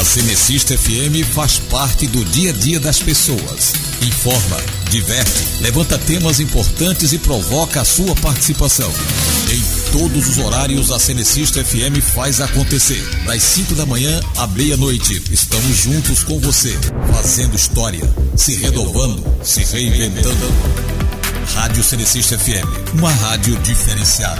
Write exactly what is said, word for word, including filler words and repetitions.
A Cenecista F M faz parte do dia a dia das pessoas. Informa, diverte, levanta temas importantes e provoca a sua participação. Em todos os horários, a Cenecista F M faz acontecer. Das cinco da manhã à meia-noite, estamos juntos com você, fazendo história, se renovando, se reinventando. Rádio Cenecista F M, uma rádio diferenciada.